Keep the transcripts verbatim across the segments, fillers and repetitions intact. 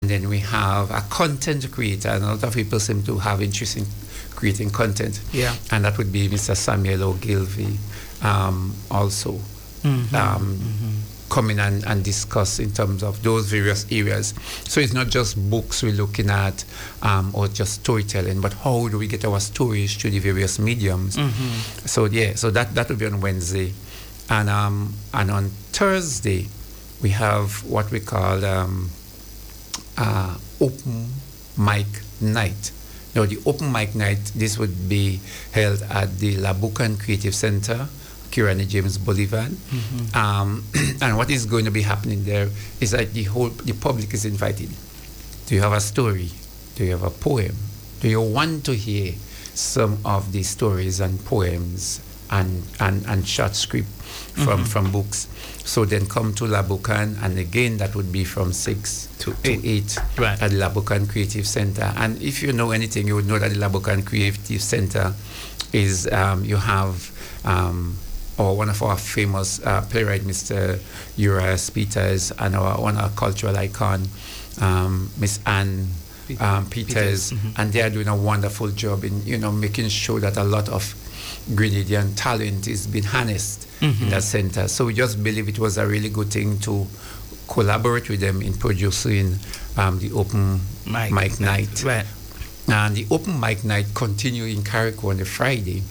And then we have a content creator, and a lot of people seem to have interest in creating content. Yeah. And that would be Mister Samuel Ogilvy um, also. Mm-hmm. Um, mm-hmm. come in and, and discuss in terms of those various areas. So it's not just books we're looking at um, or just storytelling, but how do we get our stories through the various mediums. Mm-hmm. So yeah, so that, that will be on Wednesday. And, um, and on Thursday, we have what we call um, uh, open mic night. Now the open mic night, this would be held at the Labucan Creative Center, Kirani James Boulevard. Mm-hmm. Um, and what is going to be happening there is that the whole the public is invited. Do you have a story? Do you have a poem? Do you want to hear some of the stories and poems and, and, and short script from, mm-hmm. from books? So then come to Labucan, and again that would be from six to eight, eight right. at the Labucan Creative Center. And if you know anything, you would know that the Labucan Creative Center is, um, you have um, or one of our famous uh, playwright, Mister Urias Peters, and our one our cultural icon, um, Miss Anne um, Peters, Peters. Mm-hmm. And they are doing a wonderful job in you know making sure that a lot of Grenadian talent is being harnessed mm-hmm. in that center. So we just believe it was a really good thing to collaborate with them in producing um, the open mic, mic night. Right. And the open mic night continue in Carriacou on the Friday.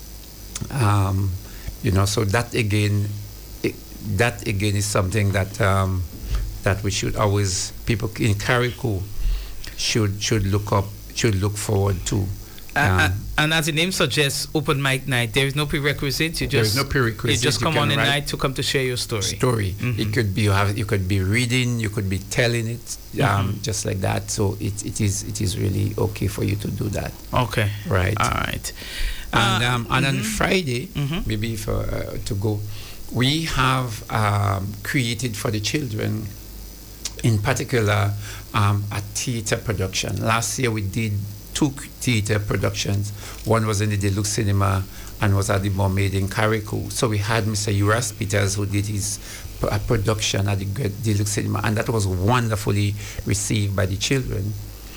Um, You know, so that again, it, that again is something that um, that we should always people in Carriacou should should look up, should look forward to. Uh, um, uh, and as the name suggests, open mic night, there is no prerequisite. You just there is no prerequisite. You just come you on a night to come to share your story. Story. Mm-hmm. It could be you have you could be reading, you could be telling it, um, mm-hmm. just like that. So it it is it is really okay for you to do that. Okay. Right. All right. And, uh, um, and mm-hmm. on Friday, mm-hmm. maybe for uh, to go, we have um, created for the children, in particular, um, a theater production. Last year we did two theater productions. One was in the Deluxe Cinema and was at the Mermaid in Carriacou. So we had Mister Urias Peters who did his uh, production at the Deluxe Cinema, and that was wonderfully received by the children.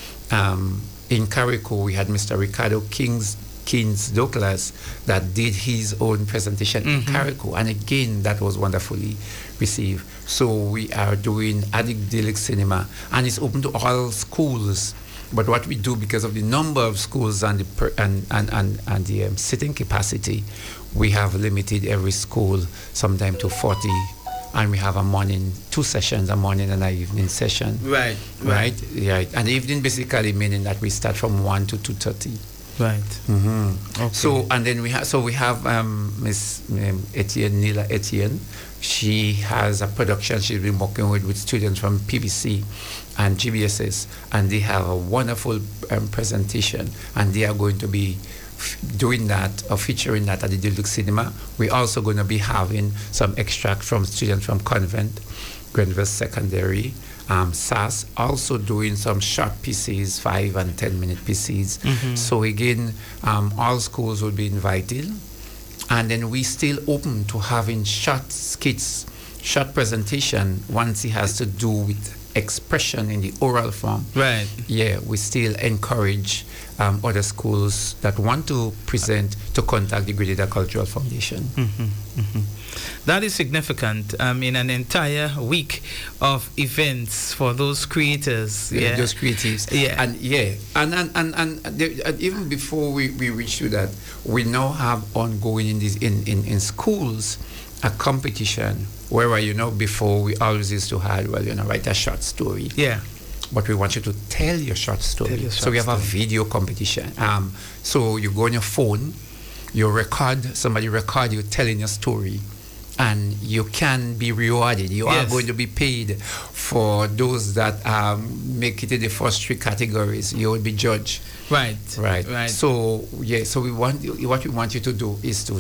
Um, in Carriacou, we had Mister Ricardo King's Kings Douglas that did his own presentation mm-hmm. in Carriacou, and again that was wonderfully received. So we are doing at the Deluxe Cinema, and it's open to all schools. But what we do, because of the number of schools and the per, and and and, and the um, sitting capacity, we have limited every school sometime to forty, and we have a morning two sessions, a morning and an evening session. Right, right, right. right. And evening basically meaning that we start from one to two thirty. Right. Mm-hmm. Okay. So and then we have so we have um, Miss um, Etienne Nila Etienne. She has a production she's been working with with students from P B C and G B S S, and they have a wonderful um, presentation, and they are going to be f- doing that or featuring that at the Deluxe Cinema. We're also going to be having some extract from students from Convent, Grenville Secondary. Um, S A S also doing some short pieces, five and ten minute pieces. Mm-hmm. So again, um, all schools will be invited, and then we still open to having short skits, short presentation once it has to do with expression in the oral form. Right. Yeah, we still encourage um, other schools that want to present to contact the Grenada Cultural Foundation. Mm-hmm. Mm-hmm. That is significant. I mean, an entire week of events for those creators. Yeah, yeah. those creatives. Yeah. And yeah, and and and, and, there, and even before we, we reach to that, we now have ongoing in these in, in, in schools a competition where, you know, before we always used to have, well, you know, write a short story. Yeah. But we want you to tell your short story. Tell your short so we have story. a video competition. Um, so you go on your phone, you record, somebody record you telling your story, and you can be rewarded. You Yes. are going to be paid for those that um, make it in the first three categories. You will be judged. Right. Right. Right. So yeah. So we want you- what we want you to do is to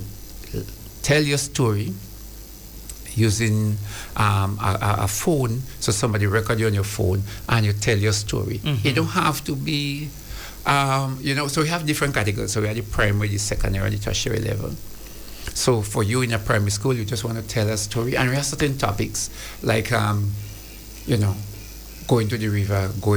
tell your story using um, a, a- a phone. So somebody record you on your phone, and you tell your story. Mm-hmm. It don't have to be, um, you know. So we have different categories. So we have the primary, the secondary, the tertiary level. So for you in a primary school, you just want to tell a story, and we have certain topics like, um, you know, going to the river, going